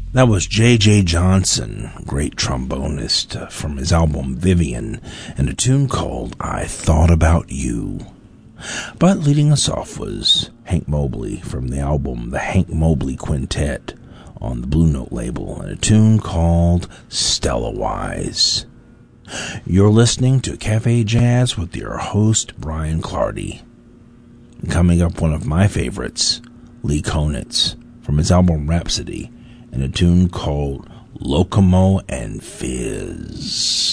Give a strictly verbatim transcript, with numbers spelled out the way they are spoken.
That was J J Johnson, great trombonist, uh, from his album Vivian, and a tune called I Thought About You. But leading us off was Hank Mobley from the album The Hank Mobley Quintet on the Blue Note label, and a tune called Stella Wise. You're listening to Cafe Jazz with your host, Brian Clardy. Coming up, one of my favorites, Lee Konitz, from his album Rhapsody, and a tune called Lokomo and Fizz.